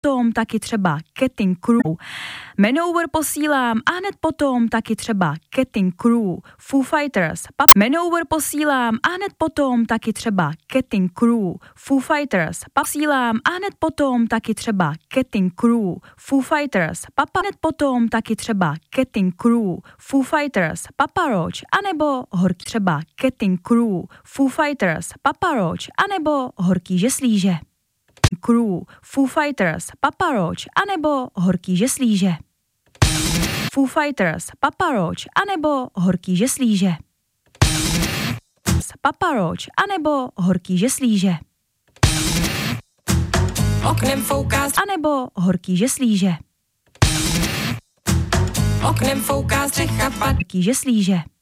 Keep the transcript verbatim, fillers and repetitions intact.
potom taky třeba Getting Crew. Manowar posílám a hned potom taky třeba Getting Crew. Foo Fighters. Pa- Manowar posílám a hned potom taky třeba Getting Crew. Foo Fighters. Posílám a hned potom taky třeba Getting Crew. Foo Fighters. Papa hned potom taky třeba Getting Crew. Foo Fighters. Papa Roach anebo horký třeba Getting Crew. Foo Fighters. Papa Roach anebo horký žeslíže. Crew, Foo Fighters, Papa Roach anebo horký žeslíže. Foo Fighters, Papa Roach anebo horký žeslíže. Papa Roach anebo horký žeslíže. Oknem fouká anebo horký žeslíže. Oknem fouká střecha pad. Horký žeslíže.